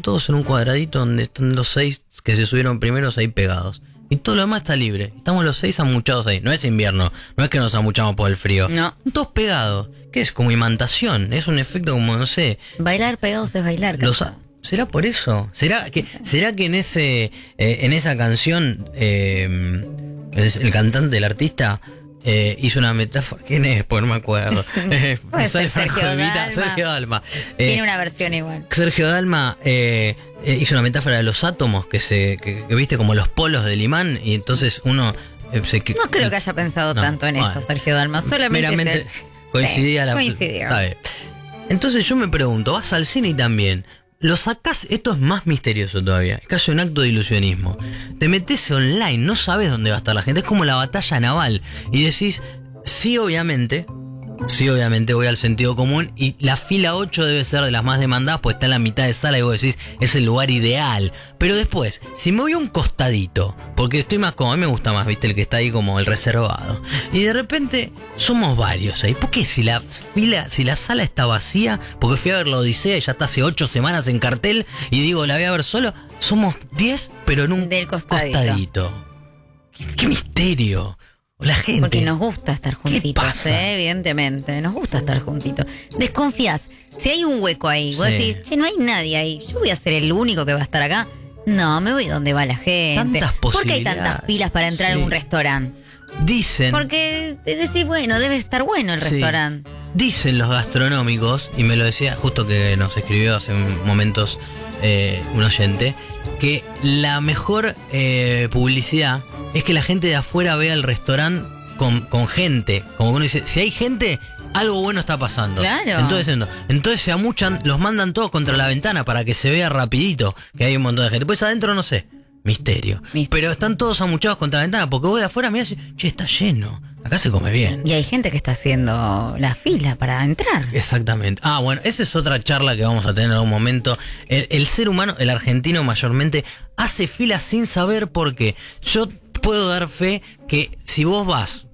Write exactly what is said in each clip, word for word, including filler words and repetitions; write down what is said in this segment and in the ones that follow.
todos en un cuadradito donde están los seis que se subieron primeros ahí pegados. Y todo lo demás está libre. Estamos los seis amuchados ahí. No es invierno, no es que nos amuchamos por el frío. No. Todos pegados. ¿Qué es? Como imantación. Es un efecto como, no sé. Bailar pegados es bailar. Los, ¿Será por eso? ¿Será que, será que en ese eh, en esa canción eh, el cantante, el artista, eh, hizo una metáfora? ¿Quién es? Pues no me acuerdo. Eh, Sergio Dalma. Sergio Dalma. Eh, Tiene una versión igual. Sergio Dalma eh, eh, hizo una metáfora de los átomos que se que, que viste como los polos del imán y entonces uno eh, se, que, no creo que haya pensado no, tanto en bueno, eso Sergio Dalma. Solamente meramente se, coincidía sí, la coincidió. ¿sabe? Entonces yo me pregunto, vas al cine y también lo sacás, esto es más misterioso todavía, es casi un acto de ilusionismo. Te metes online, no sabes dónde va a estar la gente, es como la batalla naval. Y decís, sí obviamente, sí obviamente voy al sentido común y la fila ocho debe ser de las más demandadas, pues está en la mitad de sala y vos decís, es el lugar ideal. Pero después, si me voy a un costadito, porque estoy más cómodo, a mí me gusta más, viste, el que está ahí como el reservado. Y de repente somos varios ahí. ¿Por qué si la fila, si la sala está vacía? Porque fui a ver la Odisea y ya está hace ocho semanas en cartel y digo, la voy a ver solo. Somos diez, pero en un Del costadito. costadito. ¿Qué, qué misterio? La gente. Porque nos gusta estar juntitos, ¿eh? Evidentemente. Nos gusta estar juntitos. Desconfías. Si hay un hueco ahí, vos sí. decís, che, no hay nadie ahí. Yo voy a ser el único que va a estar acá. No, me voy donde va la gente. Tantas posibilidades. ¿Por qué hay tantas filas para entrar sí. a un restaurante? Dicen. Porque decís, bueno, debe estar bueno el sí. restaurante. Dicen los gastronómicos, y me lo decía justo que nos escribió hace momentos eh, un oyente, que la mejor eh, publicidad es que la gente de afuera vea el restaurante con, con gente. Como uno dice, si hay gente, algo bueno está pasando. Claro. Entonces, entonces se amuchan, los mandan todos contra la ventana para que se vea rapidito que hay un montón de gente. Pues adentro no sé, misterio. misterio. Pero están todos amuchados contra la ventana porque vos de afuera mirás y che, está lleno. Acá se come bien. Y hay gente que está haciendo la fila para entrar. Exactamente. Ah, bueno, esa es otra charla que vamos a tener en algún momento. El, el ser humano, el argentino mayormente, hace fila sin saber por qué. Yo puedo dar fe que si vos vas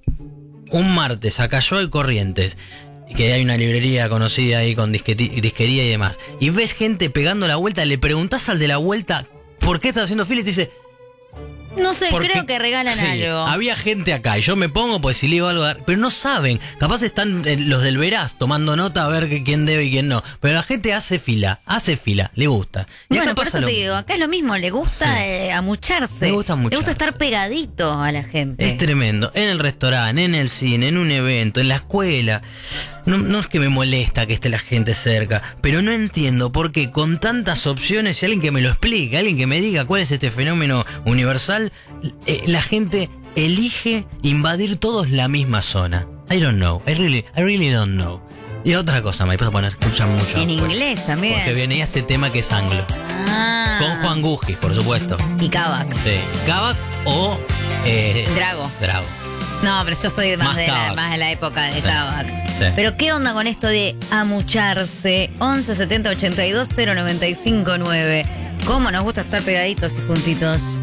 un martes a Callao y Corrientes, que hay una librería conocida ahí con disqueti- disquería y demás, y ves gente pegando la vuelta, le preguntás al de la vuelta por qué estás haciendo fila y te dice... No sé, porque, creo que regalan sí, algo. Había gente acá y yo me pongo, pues si le digo algo, pero no saben. Capaz están eh, los del Veraz tomando nota a ver que, quién debe y quién no. Pero la gente hace fila, hace fila, le gusta. Y bueno, acá por pasa eso lo... te digo, acá es lo mismo, le gusta sí. eh, amucharse. Le gusta amucharse. Le gusta estar pegadito a la gente. Es tremendo. En el restaurante, en el cine, en un evento, en la escuela. No, no es que me molesta que esté la gente cerca, pero no entiendo por qué con tantas opciones, y alguien que me lo explique, alguien que me diga cuál es este fenómeno universal, eh, la gente elige invadir todos la misma zona. I don't know, I really, I really don't know. Y otra cosa, me pasa poner escuchar mucho. En pues, inglés también. Porque venía este tema que es anglo. Ah. Con Juan Gugis, por supuesto. Y Kavak. Sí, Kavak o... Eh, Drago. Drago. No, pero yo soy más, más, de, la, más de la época de sí, Kavak. Sí. Pero ¿qué onda con esto de amucharse? once setenta ochenta y dos cero noventa y cinco nueve. ¿Cómo nos gusta estar pegaditos y juntitos?